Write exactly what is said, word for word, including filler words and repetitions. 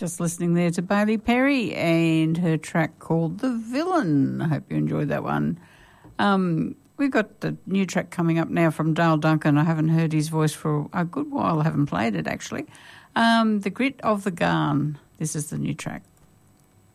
Just listening there to Bailey Perry and her track called The Villain. I hope you enjoyed that one. Um, we've got the new track coming up now from Dale Duncan. I haven't heard his voice for a good while. I haven't played it, actually. Um, the Grit of the Garn. This is the new track.